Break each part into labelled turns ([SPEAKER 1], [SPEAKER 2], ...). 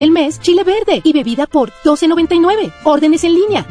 [SPEAKER 1] el mes, chile verde y bebida por $12.99. Órdenes en línea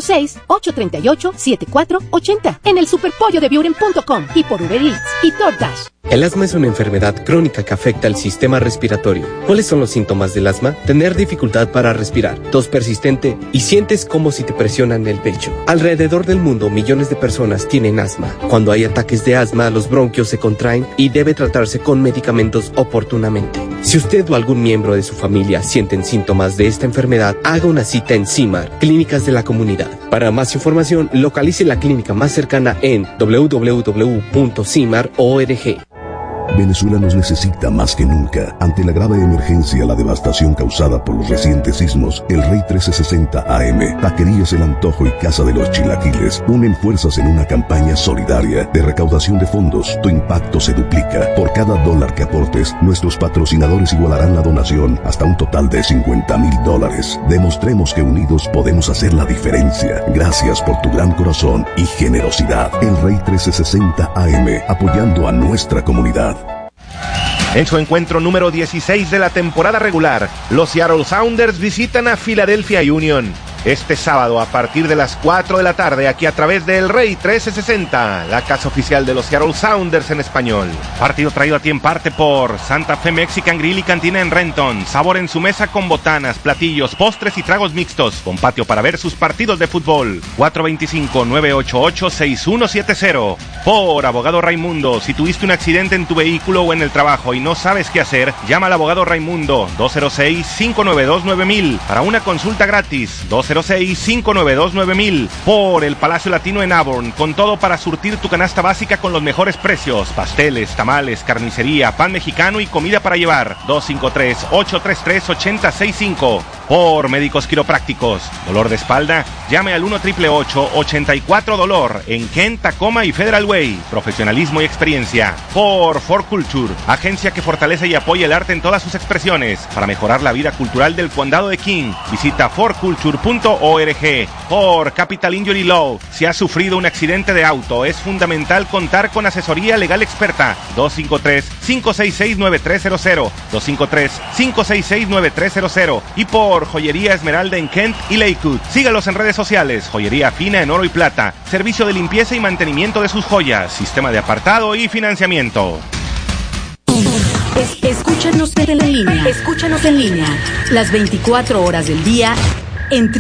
[SPEAKER 1] 206-838-7480 en el superpollodebiuren.com y por Uber Eats y DoorDash.
[SPEAKER 2] El asma es una enfermedad crónica que afecta al sistema respiratorio. ¿Cuáles son los síntomas del asma? Tener dificultad para respirar, tos persistente y sientes como si te presionan el pecho. Alrededor del mundo, millones de personas tienen asma. Cuando hay ataques de asma, los bronquios se contraen y debe tratarse con medicamentos oportunamente. Si usted o algún miembro de su familia sienten síntomas de esta enfermedad, haga una cita en CIMAR, Clínicas de la Comunidad. Para más información, localice la clínica más cercana en www.cimar.org.
[SPEAKER 3] Venezuela nos necesita más que nunca. Ante la grave emergencia, la devastación causada por los recientes sismos, el Rey 1360 AM, Taquerías El Antojo y Casa de los Chilaquiles unen fuerzas en una campaña solidaria de recaudación de fondos. Tu impacto se duplica. Por cada dólar que aportes, nuestros patrocinadores igualarán la donación hasta un total de $50,000. Demostremos que unidos podemos hacer la diferencia. Gracias por tu gran corazón y generosidad. El Rey 1360 AM, apoyando a nuestra comunidad.
[SPEAKER 4] En su encuentro número 16 de la temporada regular, los Seattle Sounders visitan a Philadelphia Union. Este sábado a partir de las 4 de la tarde, aquí a través de El Rey 1360, la casa oficial de los Seattle Sounders en español. Partido traído a ti en parte por Santa Fe Mexican Grill y Cantina en Renton. Sabor en su mesa con botanas, platillos, postres y tragos mixtos. Con patio para ver sus partidos de fútbol. 425-988-6170. Por Abogado Raimundo, si tuviste un accidente en tu vehículo o en el trabajo y no sabes qué hacer, llama al Abogado Raimundo 206-592-9000 para una consulta gratis. 206-592-9000. Por el Palacio Latino en Auburn, con todo para surtir tu canasta básica con los mejores precios: pasteles, tamales, carnicería, pan mexicano y comida para llevar. 253-833-8065. Por Médicos Quiroprácticos, dolor de espalda, llame al 1-888-84-DOLOR en Kent, Tacoma y Federal Way. Profesionalismo y experiencia. Por For Culture, agencia que fortalece y apoya el arte en todas sus expresiones para mejorar la vida cultural del condado de King. Visita forculture.org. Por Capital Injury Law, si has sufrido un accidente de auto, es fundamental contar con asesoría legal experta. 253-566-9300. 253-566-9300. Y por Joyería Esmeralda en Kent y Lakewood. Sígalos en redes sociales. Joyería fina en oro y plata. Servicio de limpieza y mantenimiento de sus joyas. Sistema de apartado y financiamiento.
[SPEAKER 1] Escúchanos en línea. Escúchanos en línea. Las 24 horas del día en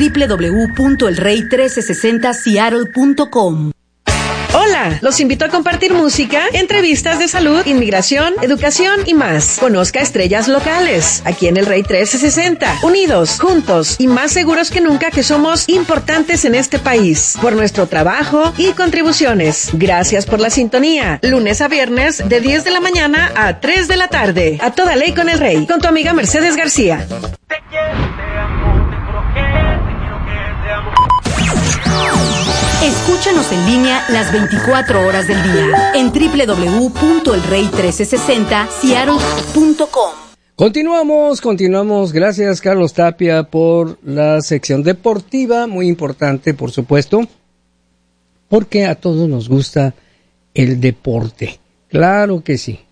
[SPEAKER 1] www.elrey1360seattle.com.
[SPEAKER 5] Hola, los invito a compartir música, entrevistas de salud, inmigración, educación y más. Conozca estrellas locales, aquí en El Rey 1360. Unidos, juntos y más seguros que nunca que somos importantes en este país. Por nuestro trabajo y contribuciones. Gracias por la sintonía. Lunes a viernes de 10 de la mañana a 3 de la tarde. A toda ley con El Rey. Con tu amiga Mercedes García.
[SPEAKER 1] Escúchanos en línea las 24 horas del día en www.elrey1360seattle.com.
[SPEAKER 6] Continuamos. Gracias, Carlos Tapia, por la sección deportiva, muy importante, por supuesto, porque a todos nos gusta el deporte. Claro que sí.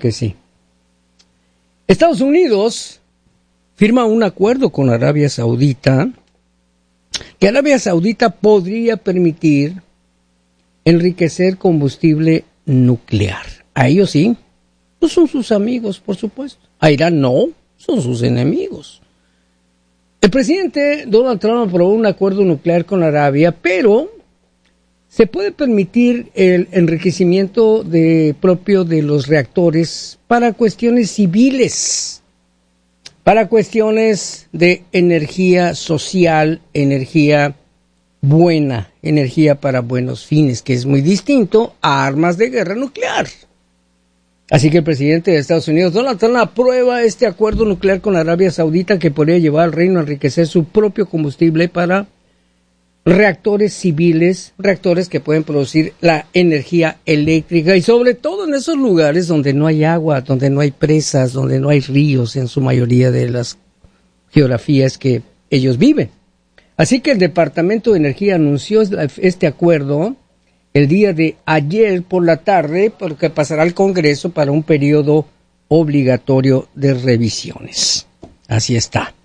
[SPEAKER 6] Estados Unidos firma un acuerdo con Arabia Saudita, que Arabia Saudita podría permitir enriquecer combustible nuclear. A ellos sí, no son sus amigos, por supuesto. A Irán no, son sus enemigos. El presidente Donald Trump aprobó un acuerdo nuclear con Arabia, pero se puede permitir el enriquecimiento propio de los reactores para cuestiones civiles, para cuestiones de energía social, energía buena, energía para buenos fines, que es muy distinto a armas de guerra nuclear. Así que el presidente de Estados Unidos, Donald Trump, aprueba este acuerdo nuclear con Arabia Saudita que podría llevar al reino a enriquecer su propio combustible para reactores civiles, reactores que pueden producir la energía eléctrica y sobre todo en esos lugares donde no hay agua, donde no hay presas, donde no hay ríos en su mayoría de las geografías que ellos viven. Así que el Departamento de Energía anunció este acuerdo el día de ayer por la tarde, porque pasará al Congreso para un periodo obligatorio de revisiones. Así está.